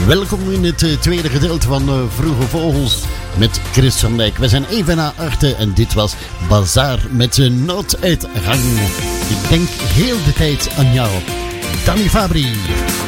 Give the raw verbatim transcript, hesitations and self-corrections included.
Welkom in het uh, tweede gedeelte van uh, Vroege Vogels met Chris van Dijk. We zijn even na achter en dit was Bazaar met zijn nooduitgang. Ik denk heel de tijd aan jou, Danny Fabri.